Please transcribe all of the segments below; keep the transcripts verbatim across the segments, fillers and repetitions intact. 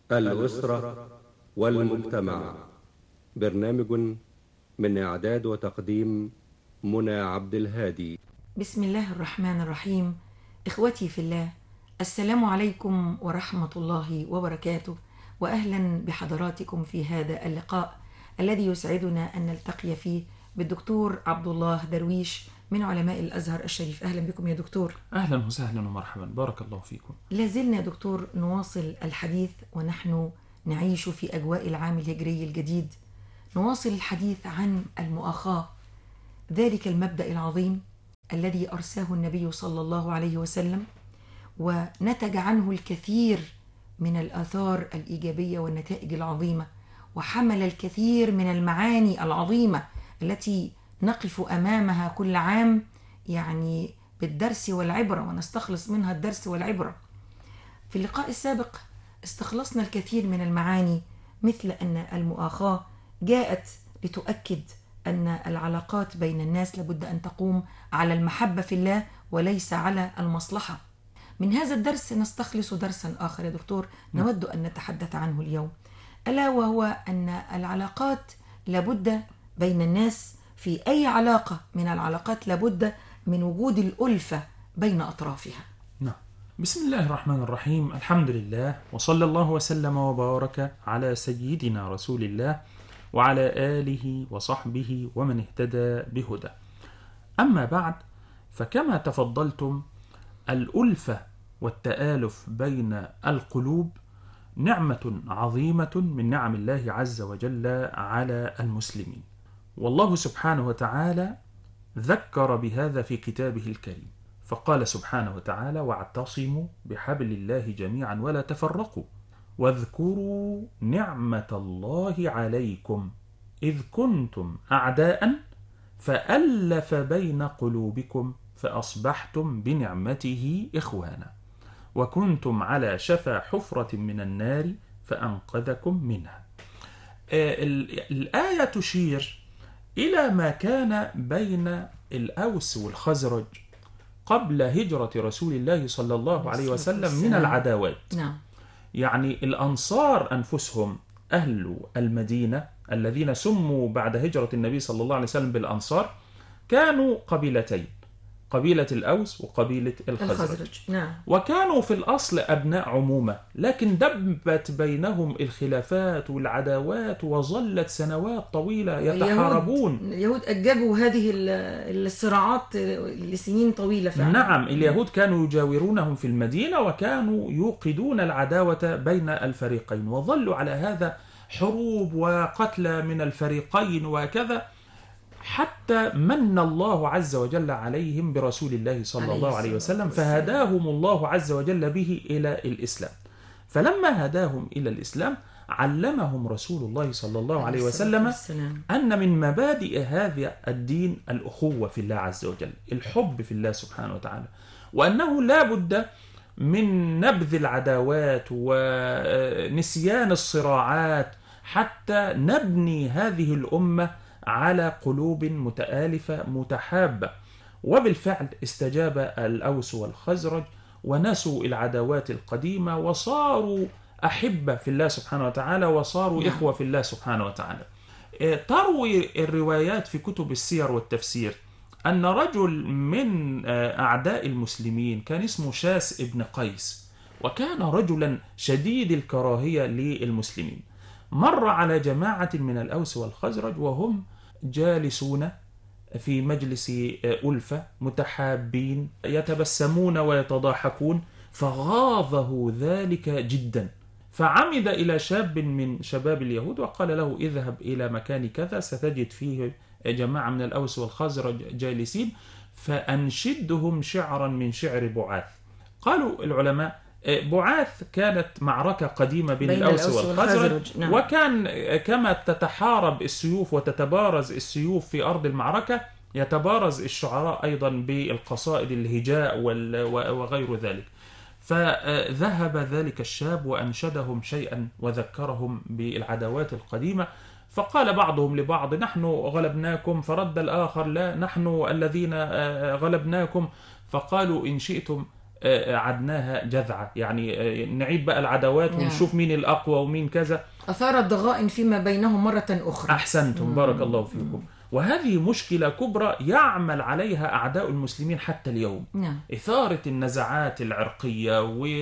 الأسرة والمجتمع. برنامج من إعداد وتقديم منى عبد الهادي. بسم الله الرحمن الرحيم. إخوتي في الله، السلام عليكم ورحمة الله وبركاته، وأهلا بحضراتكم في هذا اللقاء الذي يسعدنا أن نلتقي فيه بالدكتور عبد الله درويش من علماء الأزهر الشريف. أهلا بكم يا دكتور. أهلا وسهلا ومرحبا، بارك الله فيكم. لازلنا يا دكتور نواصل الحديث ونحن نعيش في أجواء العام الهجري الجديد، نواصل الحديث عن المؤاخاة، ذلك المبدأ العظيم الذي أرساه النبي صلى الله عليه وسلم، ونتج عنه الكثير من الآثار الإيجابية والنتائج العظيمة، وحمل الكثير من المعاني العظيمة التي نقف أمامها كل عام يعني بالدرس والعبرة، ونستخلص منها الدرس والعبرة. في اللقاء السابق استخلصنا الكثير من المعاني، مثل أن المؤاخاة جاءت لتؤكد أن العلاقات بين الناس لابد أن تقوم على المحبة في الله وليس على المصلحة. من هذا الدرس نستخلص درسا آخر يا دكتور نود أن نتحدث عنه اليوم، ألا وهو أن العلاقات لابد بين الناس، في أي علاقة من العلاقات لابد من وجود الألفة بين أطرافها. نعم. بسم الله الرحمن الرحيم، الحمد لله، وصلى الله وسلم وبارك على سيدنا رسول الله وعلى آله وصحبه ومن اهتدى بهدى. أما بعد، فكما تفضلتم، الألفة والتآلف بين القلوب نعمة عظيمة من نعم الله عز وجل على المسلمين، والله سبحانه وتعالى ذكر بهذا في كتابه الكريم، فقال سبحانه وتعالى: واعتصموا بحبل الله جميعا ولا تفرقوا واذكروا نعمة الله عليكم إذ كنتم أعداء فألف بين قلوبكم فأصبحتم بنعمته إخوانا وكنتم على شفا حفرة من النار فأنقذكم منها. الآية تشير إلى ما كان بين الأوس والخزرج قبل هجرة رسول الله صلى الله عليه وسلم من العداوات. نعم. يعني الأنصار أنفسهم أهل المدينة الذين سموا بعد هجرة النبي صلى الله عليه وسلم بالأنصار كانوا قبيلتين، قبيلة الأوس وقبيلة الخزرج. الخزرج. نعم. وكانوا في الأصل أبناء عمومة، لكن دبت بينهم الخلافات والعداوات وظلت سنوات طويلة يتحاربون. اليهود أجبوا هذه الصراعات لسنين طويلة فعلا. نعم، اليهود كانوا يجاورونهم في المدينة وكانوا يوقدون العداوة بين الفريقين، وظلوا على هذا حروب وقتل من الفريقين وكذا، حتى من الله عز وجل عليهم برسول الله صلى الله عليه وسلم، فهداهم الله عز وجل به إلى الإسلام. فلما هداهم إلى الإسلام علمهم رسول الله صلى الله عليه وسلم أن من مبادئ هذا الدين الأخوة في الله عز وجل، الحب في الله سبحانه وتعالى، وأنه لا بد من نبذ العداوات ونسيان الصراعات حتى نبني هذه الأمة على قلوب متآلفة متحابة. وبالفعل استجاب الأوس والخزرج ونسوا العداوات القديمة وصاروا أحبة في الله سبحانه وتعالى، وصاروا إخوة في الله سبحانه وتعالى. تروي الروايات في كتب السير والتفسير أن رجل من أعداء المسلمين كان اسمه شاس ابن قيس، وكان رجلا شديد الكراهية للمسلمين. مر على جماعة من الأوس والخزرج وهم جالسون في مجلس ألفة متحابين يتبسمون ويتضاحكون، فغاظه ذلك جدا، فعمد إلى شاب من شباب اليهود وقال له: اذهب إلى مكان كذا ستجد فيه جماعة من الأوس والخزرج جالسين، فأنشدهم شعرا من شعر بعاث. قالوا العلماء بعاث كانت معركة قديمة بين, بين الأوس والخزرج، نعم. وكان كما تتحارب السيوف وتتبارز السيوف في أرض المعركة يتبارز الشعراء أيضا بالقصائد الهجاء وغير ذلك. فذهب ذلك الشاب وأنشدهم شيئا وذكرهم بالعداوات القديمة، فقال بعضهم لبعض: نحن غلبناكم، فرد الآخر: لا، نحن الذين غلبناكم. فقالوا: إن شئتم عدناها جذعة، يعني نعيد بقى العداوات ونشوف مين الأقوى ومين كذا. أثارت ضغائن فيما بينهم مرة أخرى. أحسنتم، بارك الله فيكم. وهذه مشكلة كبرى يعمل عليها أعداء المسلمين حتى اليوم. نعم. إثارة النزعات العرقية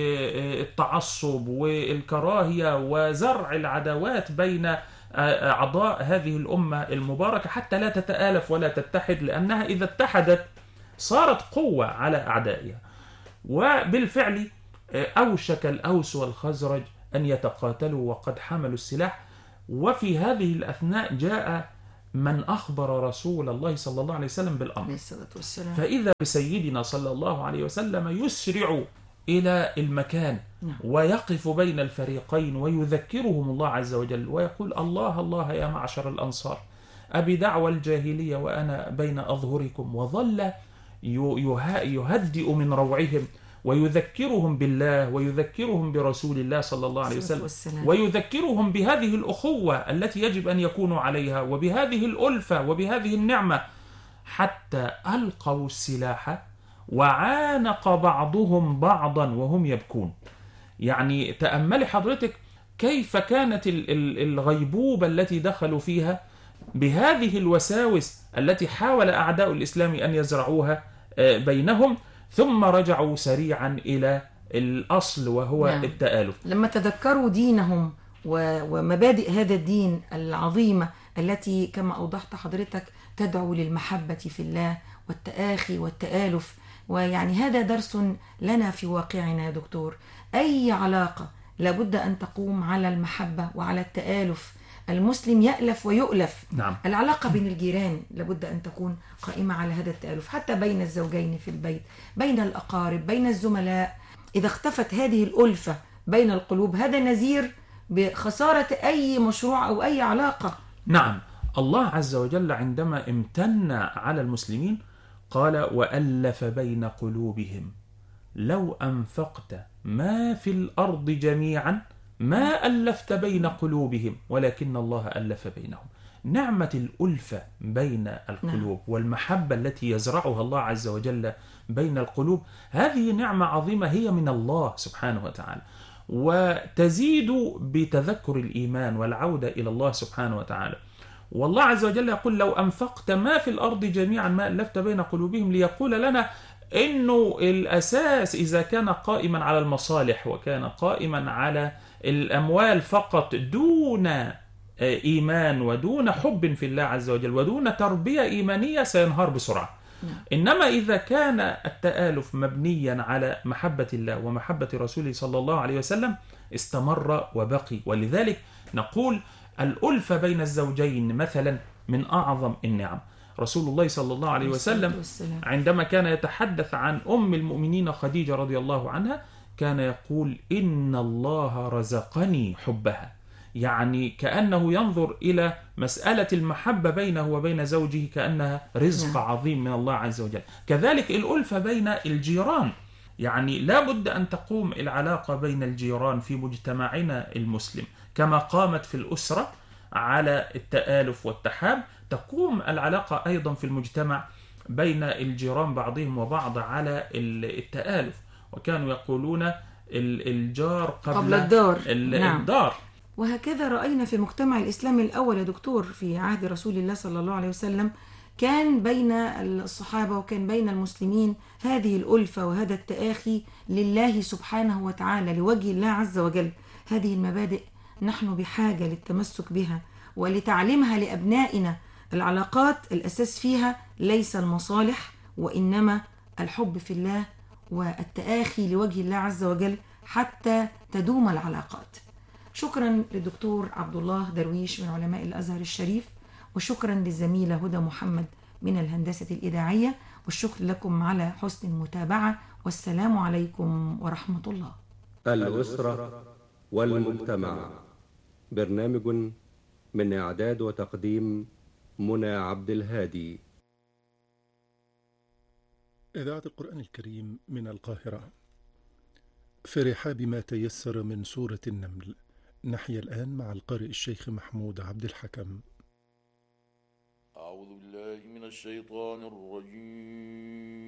والتعصب والكراهية وزرع العداوات بين أعضاء هذه الأمة المباركة حتى لا تتآلف ولا تتحد، لأنها إذا اتحدت صارت قوة على أعدائها. وبالفعل أوشك الأوس والخزرج أن يتقاتلوا وقد حملوا السلاح. وفي هذه الأثناء جاء من أخبر رسول الله صلى الله عليه وسلم بالأمر، فإذا بسيدنا صلى الله عليه وسلم يسرع إلى المكان ويقف بين الفريقين ويذكرهم الله عز وجل ويقول: الله الله يا معشر الأنصار، أبي دعوى الجاهلية وأنا بين أظهركم. وظل يهدئ من روعهم ويذكرهم بالله ويذكرهم برسول الله صلى الله عليه وسلم، ويذكرهم بهذه الأخوة التي يجب أن يكونوا عليها وبهذه الألفة وبهذه النعمة، حتى ألقوا السلاح وعانق بعضهم بعضا وهم يبكون. يعني تأملي حضرتك كيف كانت الغيبوبة التي دخلوا فيها بهذه الوساوس التي حاول أعداء الإسلام أن يزرعوها بينهم، ثم رجعوا سريعا إلى الأصل وهو نعم. التآلف. لما تذكروا دينهم ومبادئ هذا الدين العظيمة التي كما أوضحت حضرتك تدعو للمحبة في الله والتآخي والتآلف. ويعني هذا درس لنا في واقعنا يا دكتور. أي علاقة لابد أن تقوم على المحبة وعلى التآلف. المسلم يألف ويؤلف. نعم. العلاقة بين الجيران لابد أن تكون قائمة على هذا التآلف، حتى بين الزوجين في البيت، بين الأقارب، بين الزملاء. إذا اختفت هذه الألفة بين القلوب هذا نذير بخسارة أي مشروع أو أي علاقة. نعم. الله عز وجل عندما امتن على المسلمين قال: وألف بين قلوبهم لو أنفقت ما في الأرض جميعا ما ألفت بين قلوبهم ولكن الله ألف بينهم. نعمة الألفة بين القلوب والمحبة التي يزرعها الله عز وجل بين القلوب، هذه نعمة عظيمة هي من الله سبحانه وتعالى، وتزيد بتذكر الإيمان والعودة إلى الله سبحانه وتعالى. والله عز وجل يقول: لو أنفقت ما في الأرض جميعا ما ألفت بين قلوبهم، ليقول لنا إنه الأساس إذا كان قائما على المصالح وكان قائما على الأموال فقط دون إيمان ودون حب في الله عز وجل ودون تربية إيمانية سينهار بسرعة. إنما إذا كان التآلف مبنيا على محبة الله ومحبة رسوله صلى الله عليه وسلم استمر وبقي. ولذلك نقول الألفة بين الزوجين مثلا من أعظم النعم. رسول الله صلى الله عليه وسلم عندما كان يتحدث عن أم المؤمنين خديجة رضي الله عنها كان يقول: إن الله رزقني حبها. يعني كأنه ينظر إلى مسألة المحبة بينه وبين زوجه كأنها رزق عظيم من الله عز وجل. كذلك الألفة بين الجيران، يعني لا بد أن تقوم العلاقة بين الجيران في مجتمعنا المسلم كما قامت في الأسرة على التآلف والتحاب، تقوم العلاقة أيضا في المجتمع بين الجيران بعضهم وبعض على التآلف. وكانوا يقولون الجار قبل, قبل الدار. نعم. الدار. وهكذا رأينا في المجتمع الإسلامي الأول يا دكتور في عهد رسول الله صلى الله عليه وسلم كان بين الصحابة وكان بين المسلمين هذه الألفة وهذا التآخي لله سبحانه وتعالى لوجه الله عز وجل. هذه المبادئ نحن بحاجة للتمسك بها ولتعليمها لأبنائنا. العلاقات الأساس فيها ليس المصالح وإنما الحب في الله والتآخي لوجه الله عز وجل حتى تدوم العلاقات. شكرا للدكتور عبد الله درويش من علماء الأزهر الشريف، وشكرا للزميلة هدى محمد من الهندسة الإذاعية، والشكر لكم على حسن المتابعة، والسلام عليكم ورحمة الله. الأسرة والمجتمع، برنامج من إعداد وتقديم منى عبد الهادي. إذاعة القرآن الكريم من القاهرة. في رحاب ما تيسر من سورة النمل، نحيا الآن مع القارئ الشيخ محمود عبد الحكم. أعوذ بالله من الشيطان الرجيم.